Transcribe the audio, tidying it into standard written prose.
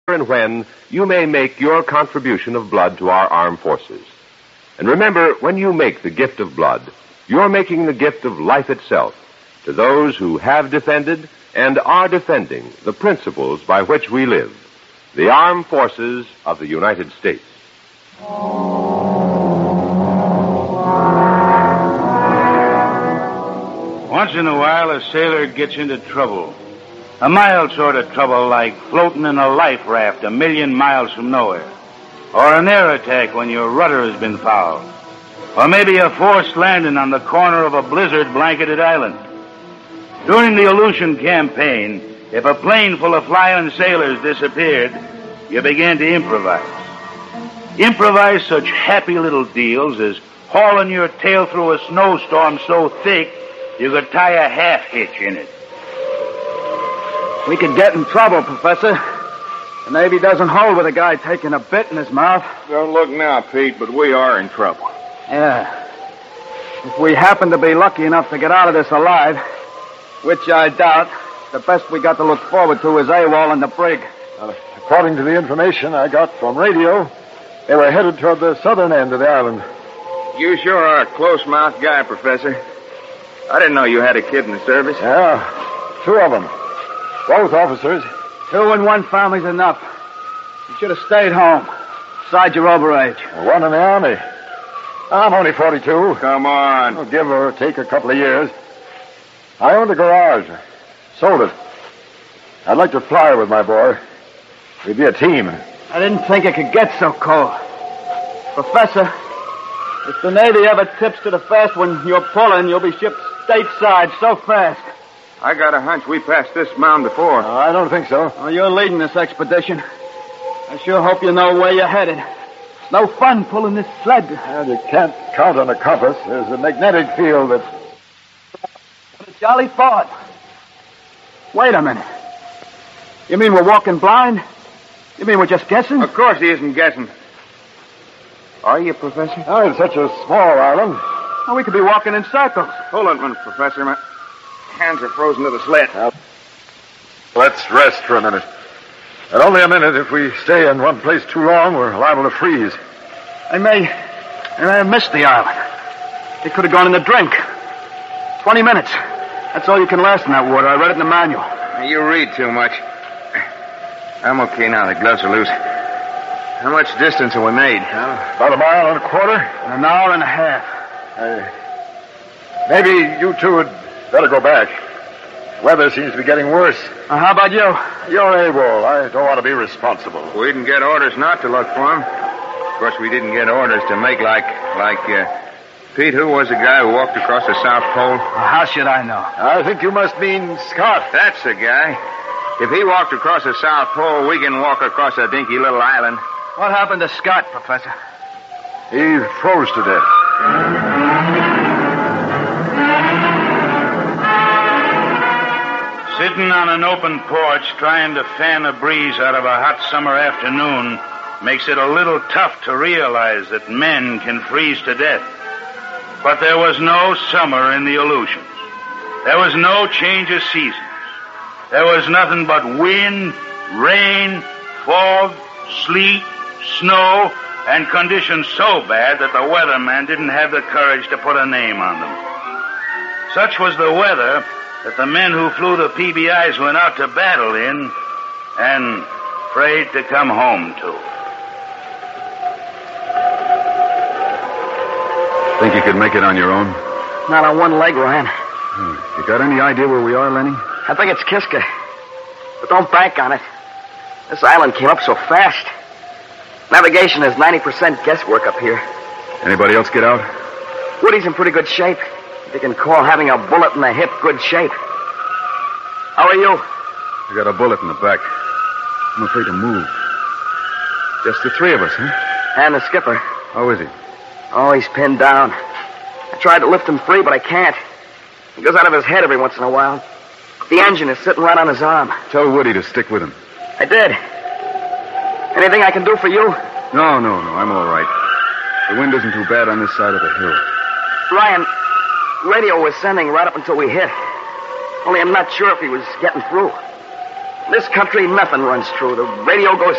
and when you may make your contribution of blood to our armed forces. And remember, when you make the gift of blood, you're making the gift of life itself to those who have defended and are defending the principles by which we live, the armed forces of the United States. Once in a while, a sailor gets into trouble. A mild sort of trouble, like floating in a life raft 1,000,000 miles from nowhere. Or an air attack when your rudder has been fouled. Or maybe a forced landing on the corner of a blizzard-blanketed island. During the Aleutian campaign, if a plane full of flying sailors disappeared, you began to improvise. Improvise such happy little deals as hauling your tail through a snowstorm so thick you could tie a half-hitch in it. We could get in trouble, Professor. The Navy doesn't hold with a guy taking a bit in his mouth. Don't look now, Pete, but we are in trouble. Yeah. If we happen to be lucky enough to get out of this alive, which I doubt, the best we got to look forward to is AWOL and the brig. According to the information I got from radio, they were headed toward the southern end of the island. You sure are a close-mouthed guy, Professor. I didn't know you had a kid in the service. Yeah, 2 of them. Both officers. 2 in one family's enough. You should have stayed home. Besides, you're overage. 1 in the Army. I'm only 42. Come on. I'll give or take a couple of years. I owned a garage. Sold it. I'd like to fly with my boy. We'd be a team. I didn't think it could get so cold. Professor, if the Navy ever tips to the fast when you're pulling, you'll be shipped stateside so fast. I got a hunch we passed this mound before. I don't think so. Oh, you're leading this expedition. I sure hope you know where you're headed. It's no fun pulling this sled. And you can't count on a compass. There's a magnetic field that... What a jolly thought. Wait a minute. You mean we're walking blind? You mean we're just guessing? Of course he isn't guessing. Are you, Professor? Oh, it's such a small island. Oh, we could be walking in circles. Hold on a minute, Professor. My hands are frozen to the sled. Let's rest for a minute. And only a minute. If we stay in one place too long, we're liable to freeze. I may have missed the island. It could have gone in the drink. 20 minutes. That's all you can last in that water. I read it in the manual. You read too much. I'm okay now. The gloves are loose. How much distance have we made? About 1.25 miles. In an hour and a half. Maybe you two had better go back. The weather seems to be getting worse. How about you? You're AWOL. I don't want to be responsible. We didn't get orders not to look for him. Of course, we didn't get orders to make like Pete, who was the guy who walked across the South Pole? How should I know? I think you must mean Scott. That's the guy. If he walked across the South Pole, we can walk across a dinky little island. What happened to Scott, Professor? He froze to death. Sitting on an open porch trying to fan a breeze out of a hot summer afternoon makes it a little tough to realize that men can freeze to death. But there was no summer in the Aleutians. There was no change of seasons. There was nothing but wind, rain, fog, sleet, snow, and conditions so bad that the weatherman didn't have the courage to put a name on them. Such was the weather that the men who flew the PBIs went out to battle in and prayed to come home to. Think you could make it on your own? Not on one leg, Ryan. You got any idea where we are, Lenny? I think it's Kiska. But don't bank on it. This island came up so fast. Navigation is 90% guesswork up here. Anybody else get out? Woody's in pretty good shape. They can call having a bullet in the hip good shape. How are you? I got a bullet in the back. I'm afraid to move. Just the 3 of us, huh? And the skipper. How is he? Oh, he's pinned down. I tried to lift him free, but I can't. He goes out of his head every once in a while. The engine is sitting right on his arm. Tell Woody to stick with him. I did. Anything I can do for you? No. I'm all right. The wind isn't too bad on this side of the hill. Ryan, radio was sending right up until we hit. Only I'm not sure if he was getting through. In this country, nothing runs true. The radio goes